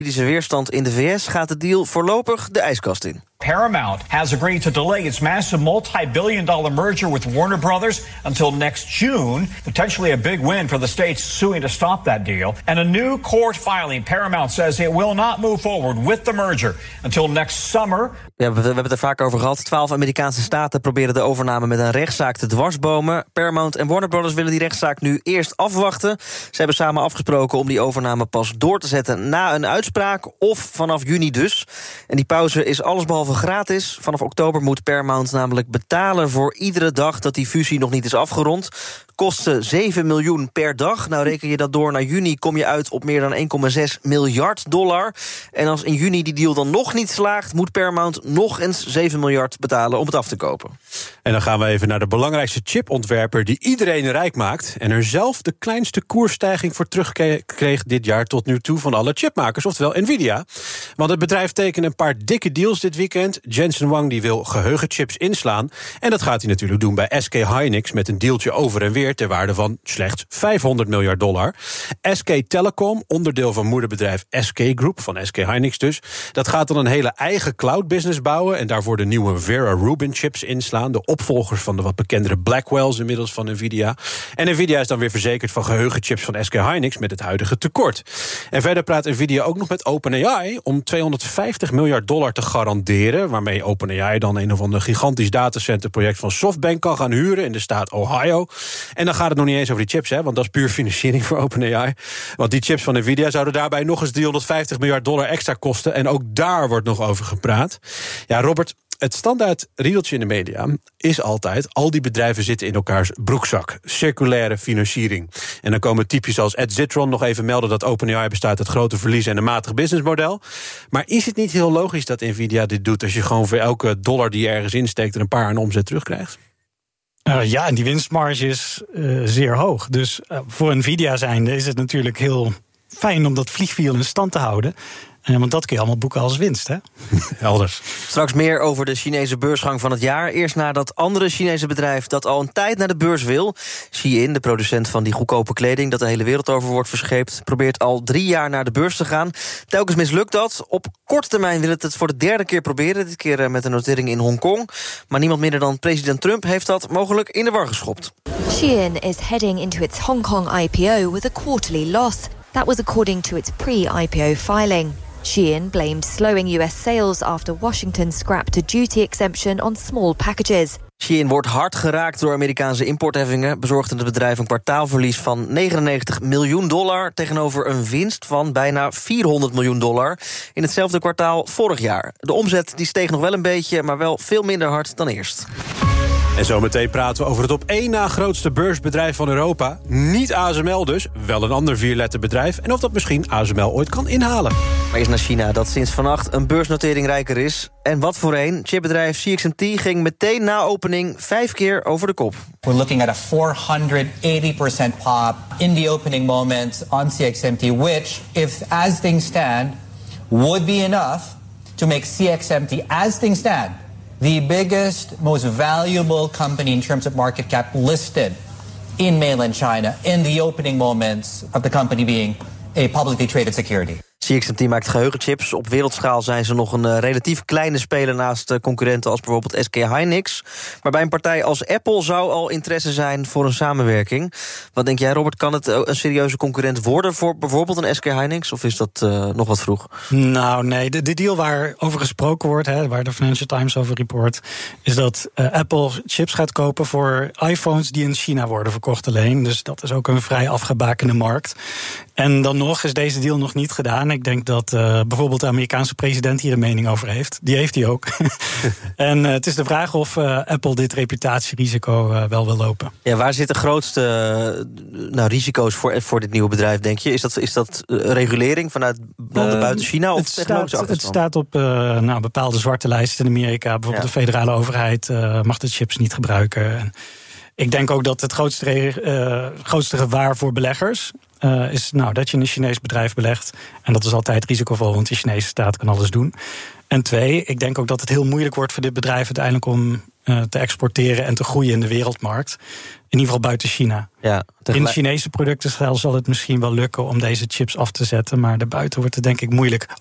Juridische weerstand in de VS gaat de deal voorlopig de ijskast in. Paramount has agreed to delay its massive multi-billion-dollar merger with Warner Brothers until next June. Potentially a big win for the states suing to stop that deal. And a new court filing. Paramount says it will not move forward with the merger until next summer. Ja, we hebben het er vaak over gehad. 12 Amerikaanse staten proberen de overname met een rechtszaak te dwarsbomen. Paramount en Warner Brothers willen die rechtszaak nu eerst afwachten. Ze hebben samen afgesproken om die overname pas door te zetten na een uitspraak, of vanaf juni dus. En die pauze is allesbehalve gratis. Vanaf oktober moet Paramount namelijk betalen voor iedere dag dat die fusie nog niet is afgerond. Kosten $7 miljoen per dag. Nou, reken je dat door naar juni, kom je uit op meer dan $1,6 miljard. En als in juni die deal dan nog niet slaagt, moet Paramount nog eens $7 miljard betalen om het af te kopen. En dan gaan we even naar de belangrijkste chipontwerper die iedereen rijk maakt en er zelf de kleinste koersstijging voor terugkreeg dit jaar tot nu toe van alle chipmakers, oftewel Nvidia. Want het bedrijf tekent een paar dikke deals dit weekend. Jensen Huang die wil geheugenchips inslaan. En dat gaat hij natuurlijk doen bij SK Hynix met een deeltje over en weer ter waarde van slechts $500 miljard. SK Telecom, onderdeel van moederbedrijf SK Group, van SK Hynix dus, dat gaat dan een hele eigen cloud-business bouwen en daarvoor de nieuwe Vera Rubin chips inslaan, de opvolgers van de wat bekendere Blackwells inmiddels van Nvidia. En Nvidia is dan weer verzekerd van geheugenchips van SK Hynix met het huidige tekort. En verder praat Nvidia ook nog met OpenAI om $250 miljard te garanderen, waarmee OpenAI dan een of ander gigantisch datacenterproject van SoftBank kan gaan huren in de staat Ohio. En dan gaat het nog niet eens over die chips, hè, want dat is puur financiering voor OpenAI. Want die chips van Nvidia zouden daarbij nog eens $350 miljard extra kosten. En ook daar wordt nog over gepraat. Ja, Robert, het standaard riedeltje in de media is altijd, al die bedrijven zitten in elkaars broekzak. Circulaire financiering. En dan komen types als Ed Zitron nog even melden dat OpenAI bestaat uit grote verliezen en een matig businessmodel. Maar is het niet heel logisch dat Nvidia dit doet als je gewoon voor elke dollar die je ergens insteekt er een paar aan omzet terugkrijgt? Ja, en die winstmarge is zeer hoog. Dus voor Nvidia zijnde is het natuurlijk heel fijn om dat vliegwiel in stand te houden. Want dat kun je allemaal boeken als winst, hè? Elders. Straks meer over de Chinese beursgang van het jaar. Eerst naar dat andere Chinese bedrijf dat al een tijd naar de beurs wil. Shein, de producent van die goedkope kleding dat de hele wereld over wordt verscheept, probeert al 3 jaar naar de beurs te gaan. Telkens mislukt dat. Op korte termijn wil het voor de 3e keer proberen. Dit keer met een notering in Hongkong. Maar niemand minder dan president Trump heeft dat mogelijk in de war geschopt. Shein is heading into its Hong Kong IPO with a quarterly loss. That was according to its pre-IPO filing. Shein blamed slowing US sales after Washington scrapped a duty exemption on small packages. Shein wordt hard geraakt door Amerikaanse importheffingen. Bezorgde het bedrijf een kwartaalverlies van $99 miljoen tegenover een winst van bijna $400 miljoen in hetzelfde kwartaal vorig jaar. De omzet die steeg nog wel een beetje, maar wel veel minder hard dan eerst. En zometeen praten we over het op 1 na grootste beursbedrijf van Europa. Niet ASML dus, wel een ander 4-letterbedrijf. En of dat misschien ASML ooit kan inhalen. Maar eerst naar China, dat sinds vannacht een beursnotering rijker is. En wat voor een. Chipbedrijf CXMT ging meteen na opening 5 keer over de kop. We're looking at a 480% pop in the opening moment on CXMT, which, if as things stand, would be enough to make CXMT, as things stand, the biggest, most valuable company in terms of market cap listed in mainland China in the opening moments of the company being a publicly traded security. CXMT maakt geheugenchips. Op wereldschaal zijn ze nog een relatief kleine speler naast concurrenten als bijvoorbeeld SK Hynix. Maar bij een partij als Apple zou al interesse zijn voor een samenwerking. Wat denk jij, Robert, kan het een serieuze concurrent worden voor bijvoorbeeld een SK Hynix? Of is dat nog wat vroeg? Nou, nee. De deal waar over gesproken wordt, waar de Financial Times over report, is dat Apple chips gaat kopen voor iPhones die in China worden verkocht alleen. Dus dat is ook een vrij afgebakende markt. En dan nog is deze deal nog niet gedaan. Ik denk dat bijvoorbeeld de Amerikaanse president hier een mening over heeft. Die heeft hij ook. En het is de vraag of Apple dit reputatierisico wel wil lopen. Ja, waar zitten de grootste risico's voor dit nieuwe bedrijf, denk je? Is dat regulering vanuit landen buiten China of technologische achterstand? Het staat op bepaalde zwarte lijsten in Amerika. Bijvoorbeeld de federale overheid mag de chips niet gebruiken. En ik denk ook dat het grootste gevaar voor beleggers is dat je in een Chinees bedrijf belegt. En dat is altijd risicovol, want de Chinese staat kan alles doen. En 2, ik denk ook dat het heel moeilijk wordt voor dit bedrijf uiteindelijk om te exporteren en te groeien in de wereldmarkt. In ieder geval buiten China. Ja, in Chinese producten zal het misschien wel lukken om deze chips af te zetten, maar daarbuiten wordt het denk ik moeilijk.